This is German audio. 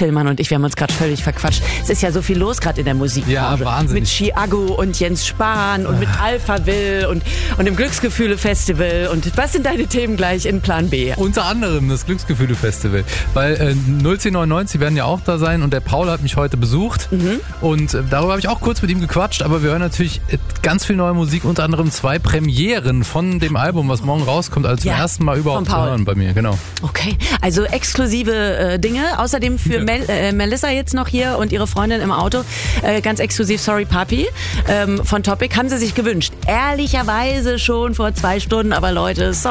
Tillmann und ich, wir haben uns gerade völlig verquatscht. Es ist ja so viel los gerade in der Musik. Ja, wahnsinnig. Mit Chiago und Jens Spahn und mit Alphaville und dem Glücksgefühle-Festival. Und was sind deine Themen gleich in Plan B? Unter anderem das Glücksgefühle-Festival. Weil 01099 werden ja auch da sein und der Paul hat mich heute besucht. Und darüber habe ich auch kurz mit ihm gequatscht, aber wir hören natürlich ganz viel neue Musik, unter anderem 2 Premieren von dem Album, was morgen rauskommt, als zum ersten Mal überhaupt zu hören bei mir. Genau. Okay, also exklusive Dinge. Außerdem für Melissa jetzt noch hier und ihre Freundin im Auto. Ganz exklusiv Sorry Papi von Topic. Haben sie sich gewünscht. Ehrlicherweise schon vor 2 Stunden, aber Leute, sorry.